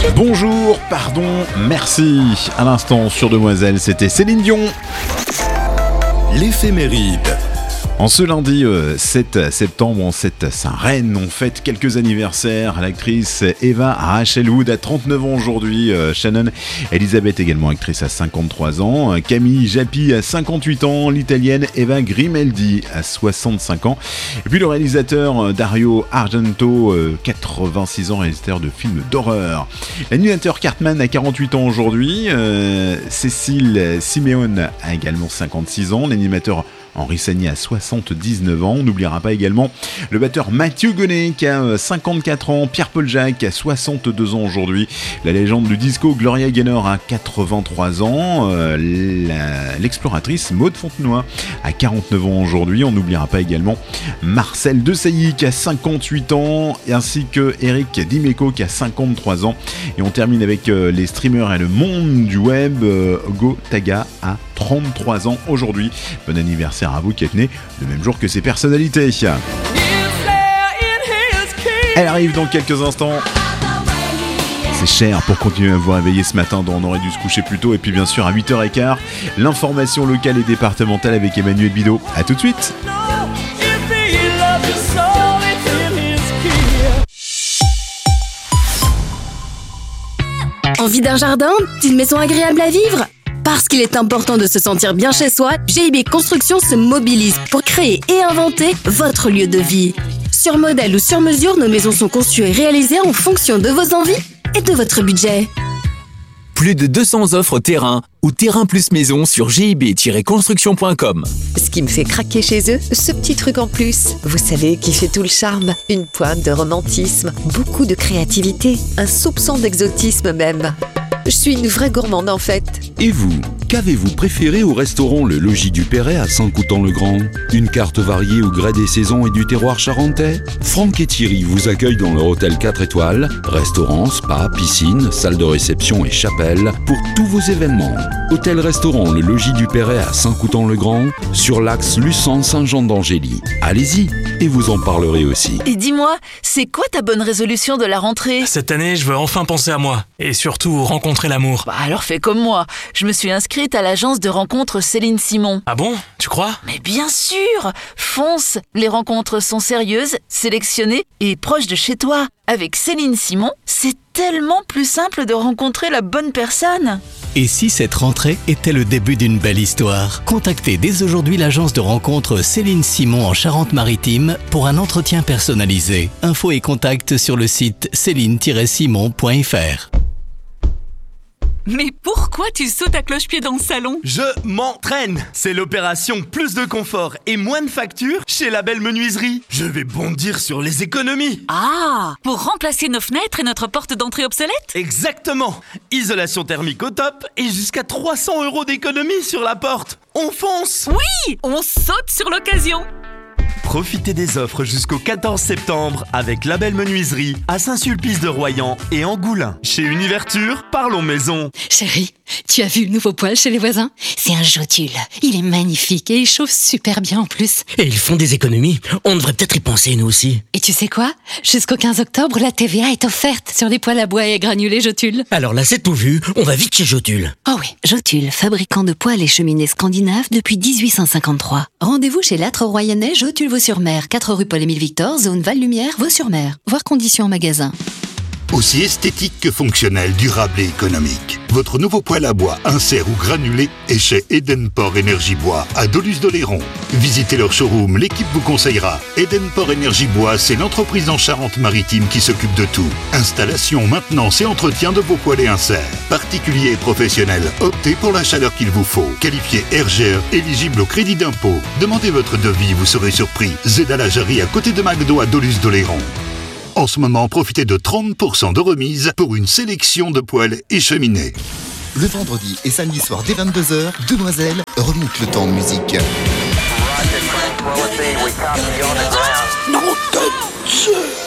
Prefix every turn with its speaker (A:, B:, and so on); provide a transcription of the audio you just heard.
A: Bonjour, pardon, merci. À l'instant sur Demoiselle, c'était Céline Dion.
B: L'éphéméride.
A: En ce lundi 7 septembre, en cette Saint-Reine, on fête quelques anniversaires. L'actrice Eva Rachel Wood a 39 ans aujourd'hui. Shannon Elizabeth également actrice à 53 ans. Camille Jappi à 58 ans. L'italienne Eva Grimaldi à 65 ans. Et puis le réalisateur Dario Argento, 86 ans, réalisateur de films d'horreur. L'animateur Cartman a 48 ans aujourd'hui. Cécile Simeone a également 56 ans. L'animateur Henri Sagné a 79 ans. On n'oubliera pas également le batteur Mathieu Gonnet qui a 54 ans. Pierre-Paul Jacques a 62 ans aujourd'hui. La légende du disco Gloria Gaynor a 83 ans. L'exploratrice Maude Fontenoy a 49 ans aujourd'hui. On n'oubliera pas également Marcel Desailly qui a 58 ans ainsi que Eric Dimeco qui a 53 ans. Et on termine avec les streamers et le monde du web. Hugo Taga a 33 ans aujourd'hui. Bon anniversaire à vous qui êtes nés le même jour que ces personnalités. Elle arrive dans quelques instants. C'est cher pour continuer à vous réveiller ce matin, dont on aurait dû se coucher plus tôt. Et puis bien sûr à 8h15, l'information locale et départementale avec Emmanuel Bidot. A tout de suite.
C: Envie d'un jardin, d'une maison agréable à vivre ? Parce qu'il est important de se sentir bien chez soi, GIB Construction se mobilise pour créer et inventer votre lieu de vie. Sur modèle ou sur mesure, nos maisons sont conçues et réalisées en fonction de vos envies et de votre budget.
B: Plus de 200 offres terrain ou terrain plus maison sur gib-construction.com.
D: Ce qui me fait craquer chez eux, ce petit truc en plus. Vous savez qui fait tout le charme. Une pointe de romantisme, beaucoup de créativité, un soupçon d'exotisme même. Je suis une vraie gourmande en fait.
E: Et vous, qu'avez-vous préféré au restaurant Le Logis du Perret à Saint-Coutan-le-Grand ? Une carte variée au gré des saisons et du terroir charentais ? Franck et Thierry vous accueillent dans leur hôtel 4 étoiles, restaurant, spa, piscine, salle de réception et chapelle pour tous vos événements. Hôtel-restaurant Le Logis du Perret à Saint-Coutan-le-Grand, sur l'axe Luçon-Saint-Jean d'Angély. Allez-y, et vous en parlerez aussi.
F: Et dis-moi, c'est quoi ta bonne résolution de la rentrée ?
G: Cette année, je veux enfin penser à moi, et surtout rencontrer l'amour.
F: Bah alors fais comme moi, je me suis inscrite à l'agence de rencontres Céline Simon.
G: Ah bon ? Tu crois ?
F: Mais bien sûr ! Fonce ! Les rencontres sont sérieuses, sélectionnées et proches de chez toi. Avec Céline Simon, c'est tellement plus simple de rencontrer la bonne personne.
H: Et si cette rentrée était le début d'une belle histoire ? Contactez dès aujourd'hui l'agence de rencontres Céline Simon en Charente-Maritime pour un entretien personnalisé. Infos et contacts sur le site céline-simon.fr.
I: Mais pourquoi tu sautes à cloche-pied dans le salon ?
J: Je m'entraîne. C'est l'opération plus de confort et moins de factures chez La Belle Menuiserie. Je vais bondir sur les économies.
I: Ah, pour remplacer nos fenêtres et notre porte d'entrée obsolète ?
J: Exactement. Isolation thermique au top et jusqu'à 300 € d'économie sur la porte. On fonce.
I: Oui, on saute sur l'occasion.
J: Profitez des offres jusqu'au 14 septembre avec La Belle Menuiserie à Saint-Sulpice-de-Royan et Angoulins. Chez Univerture, parlons maison.
K: Chérie, tu as vu le nouveau poêle chez les voisins ? C'est un Jotule. Il est magnifique et il chauffe super bien en plus.
L: Et ils font des économies. On devrait peut-être y penser nous aussi.
K: Et tu sais quoi ? Jusqu'au 15 octobre, la TVA est offerte sur les poêles à bois et granulés Jotule.
L: Alors là, c'est tout vu. On va vite chez Jotule.
K: Oh oui, Jotule, fabricant de poêles et cheminées scandinaves depuis 1853. Rendez-vous chez Lâtre Royannais, Jotule Vaux-sur-Mer, 4 rue Paul-Émile Victor, zone Val-Lumière, Vaux-sur-Mer. Voir conditions en magasin.
M: Aussi esthétique que fonctionnel, durable et économique. Votre nouveau poêle à bois, insert ou granulé est chez Edenport Énergie Bois à Doluce-d'Oléron. Visitez leur showroom, l'équipe vous conseillera. Edenport Énergie Bois, c'est l'entreprise en Charente-Maritime qui s'occupe de tout. Installation, maintenance et entretien de vos poêles et inserts. Particuliers et professionnels, optez pour la chaleur qu'il vous faut. Qualifié RGE, éligible au crédit d'impôt. Demandez votre devis, vous serez surpris. Zed à la Jarry à côté de McDo à Doluce-d'Oléron. En ce moment, profitez de 30% de remise pour une sélection de poêles et cheminées.
N: Le vendredi et samedi soir dès 22h, Demoiselle remonte le temps de musique.
O: Non,